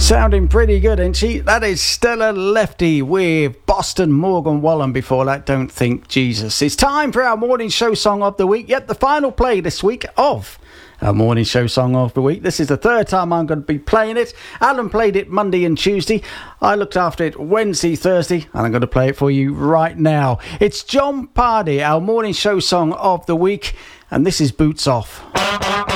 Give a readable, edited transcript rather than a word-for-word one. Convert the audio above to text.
Sounding pretty good, ain't she? That is Stella Lefty with Boston Morgan Wallen. Before that, Don't Think Jesus. It's time for our morning show song of the week. Yet the final play this week of our morning show song of the week. This is the third time I'm going to be playing it. Alan played it Monday and Tuesday. I looked after it Wednesday, Thursday, and I'm going to play it for you right now. It's John Pardy, our morning show song of the week, and this is Boots Off.